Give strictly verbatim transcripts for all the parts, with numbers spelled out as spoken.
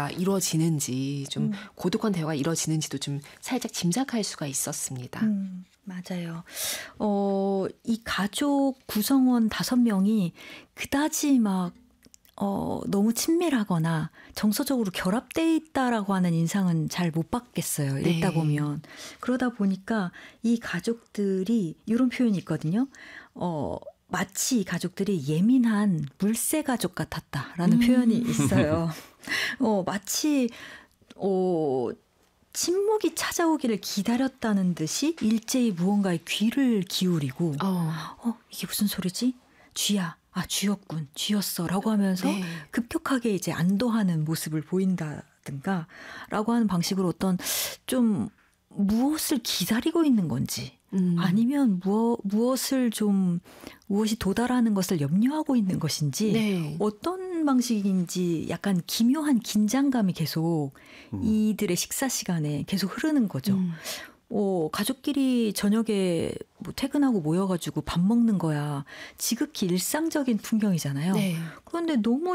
대화가 이루어지는지 좀 음. 고독한 대화가 이루어지는지도 좀 살짝 짐작할 수가 있었습니다. 음, 맞아요. 어, 이 가족 구성원 다섯 명이 그다지 막 어, 너무 친밀하거나 정서적으로 결합돼 있다라고 하는 인상은 잘 못 받겠어요. 네. 읽다 보면. 그러다 보니까 이 가족들이 이런 표현이 있거든요. 어, 마치 이 가족들이 예민한 물새 가족 같았다라는 음. 표현이 있어요. 어, 마치 어, 침묵이 찾아오기를 기다렸다는 듯이 일제히 무언가에 귀를 기울이고 어. 어, 이게 무슨 소리지? 쥐야. 아, 쥐였군. 쥐였어. 라고 하면서 네. 급격하게 이제 안도하는 모습을 보인다든가 라고 하는 방식으로 어떤 좀 무엇을 기다리고 있는 건지 음. 아니면 무엇, 무엇을 좀 무엇이 도달하는 것을 염려하고 있는 것인지 네. 어떤 방식인지 약간 기묘한 긴장감이 계속 음. 이들의 식사 시간에 계속 흐르는 거죠. 음. 어, 가족끼리 저녁에 뭐 퇴근하고 모여가지고 밥 먹는 거야. 지극히 일상적인 풍경이잖아요. 네. 그런데 너무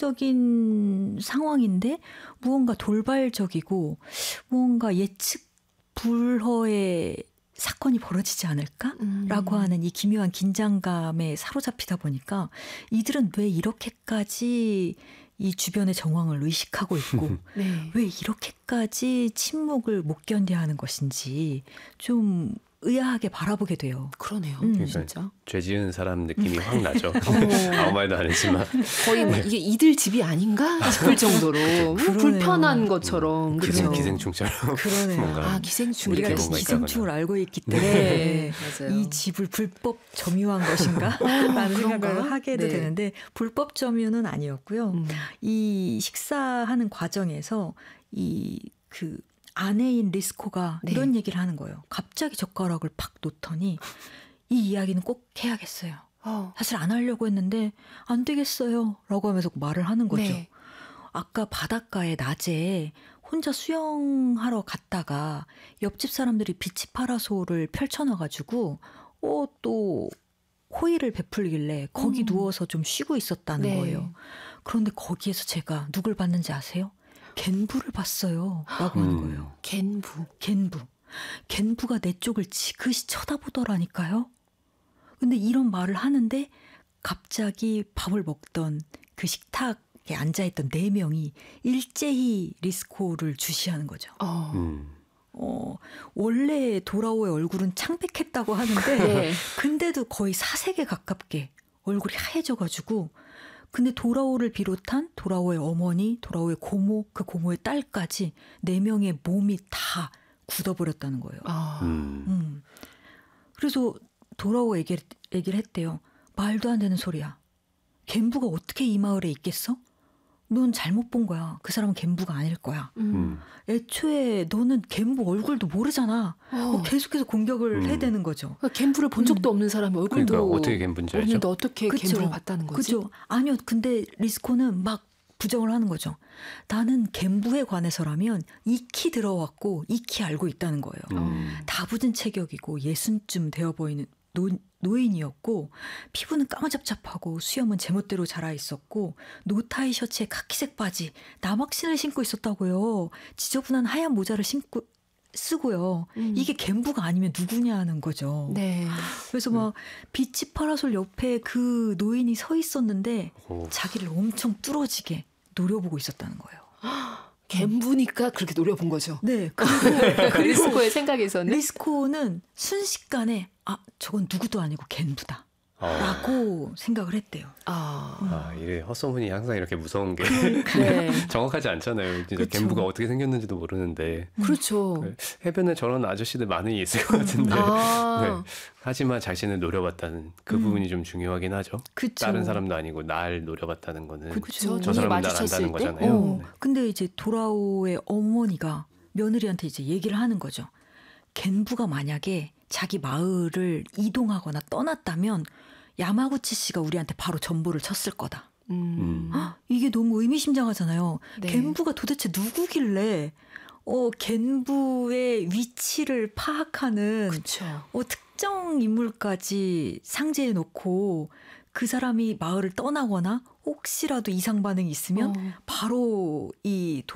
일상적인 상황인데 무언가 돌발적이고 무언가 예측 불허의 사건이 벌어지지 않을까? 음. 라고 하는 이 기묘한 긴장감에 사로잡히다 보니까 이들은 왜 이렇게까지 이 주변의 정황을 의식하고 있고 네. 왜 이렇게까지 침묵을 못 견뎌야 하는 것인지 좀 의아하게 바라보게 돼요. 그러네요. 음. 진짜. 죄 지은 사람 느낌이 확 나죠. 어. 아무 말도 안 했지만. 거의 뭐 이게 이들 집이 아닌가 싶을 정도로 뭐 그러네요. 불편한 것처럼. 기생, 그렇죠. 기생충처럼. 그러네요. 뭔가 아, 기생충. 우리가 이렇게 뭔가 기생충을 알고 있기 네. 때문에 맞아요. 이 집을 불법 점유한 것인가? 라는 그런가? 생각을 하게 해도 네. 되는데 불법 점유는 아니었고요. 음. 이 식사하는 과정에서 이 그 아내인 리스코가 네. 이런 얘기를 하는 거예요. 갑자기 젓가락을 팍 놓더니 이 이야기는 꼭 해야겠어요. 어. 사실 안 하려고 했는데 안 되겠어요. 라고 하면서 말을 하는 거죠. 네. 아까 바닷가에 낮에 혼자 수영하러 갔다가 옆집 사람들이 비치 파라솔을 펼쳐놔가지고 어, 또 호의를 베풀길래 거기 음. 누워서 좀 쉬고 있었다는 네. 거예요. 그런데 거기에서 제가 누굴 봤는지 아세요? 갠부를 봤어요. 라고 하는 음. 거예요. 갠부. 갠부. 갠부가 내 쪽을 지그시 쳐다보더라니까요. 근데 이런 말을 하는데 갑자기 밥을 먹던 그 식탁에 앉아있던 네 명이 일제히 리스코를 주시하는 거죠. 어. 음. 어, 원래 도라오의 얼굴은 창백했다고 하는데 네. 근데도 거의 사색에 가깝게 얼굴이 하얘져가지고 근데 도라오를 비롯한 도라오의 어머니, 도라오의 고모, 그 고모의 딸까지 네 명의 몸이 다 굳어버렸다는 거예요. 아. 음. 음. 그래서 도라오 얘기를, 얘기를 했대요. 말도 안 되는 소리야. 갠부가 어떻게 이 마을에 있겠어? 넌 잘못 본 거야. 그 사람은 갠부가 아닐 거야. 음. 애초에 너는 갠부 얼굴도 모르잖아. 어. 어, 계속해서 공격을 음. 해야 되는 거죠. 그러니까 갠부를 본 적도 없는 사람이 얼굴도 그러니까 어떻게 갠부인지 알죠? 없는데 어떻게 그쵸. 갠부를 봤다는 거지? 그죠? 아니요. 근데 리스코는 막 부정을 하는 거죠. 나는 갠부에 관해서라면 익히 들어왔고 익히 알고 있다는 거예요. 음. 다부진 체격이고 예순쯤 되어 보이는 노, 노인이었고 피부는 까무잡잡하고 수염은 제멋대로 자라 있었고 노타이 셔츠에 카키색 바지 남학신을 신고 있었다고요. 지저분한 하얀 모자를 신고 쓰고요. 음. 이게 갠부가 아니면 누구냐 하는 거죠. 네. 그래서 막 비치 파라솔 옆에 그 노인이 서 있었는데 오. 자기를 엄청 뚫어지게 노려보고 있었다는 거예요. 갠부니까 그렇게 노려본 거죠. 네. 그리고 리스코의 생각에서는 리스코는 순식간에 아 저건 누구도 아니고 갠부다. 아. 라고 생각을 했대요. 아, 아, 이래 헛소문이 항상 이렇게 무서운 게 네. 정확하지 않잖아요. 진짜 그쵸. 갠부가 어떻게 생겼는지도 모르는데 그렇죠. 해변에 저런 아저씨들 많이 있을 것 같은데 아, 네. 하지만 자신을 노려봤다는 그 음. 부분이 좀 중요하긴 하죠. 그쵸. 다른 사람도 아니고 날 노려봤다는 거는 그렇죠. 저 눈이 사람은 날 마주쳤을 안다는 때? 거잖아요. 어, 네. 근데 이제 도라오의 어머니가 며느리한테 이제 얘기를 하는 거죠. 갠부가 만약에 자기 마을을 이동하거나 떠났다면 야마구치 씨가 우리한테 바로 전보를 쳤을 거다. 음. 헉, 이게 너무 의미심장하잖아요. 네. 갠부가 도대체 누구길래 어, 갠부의 위치를 파악하는 그렇죠. 어, 특정 인물까지 상제해 놓고 그 사람이 마을을 떠나거나 혹시라도 이상 반응이 있으면 어. 바로 이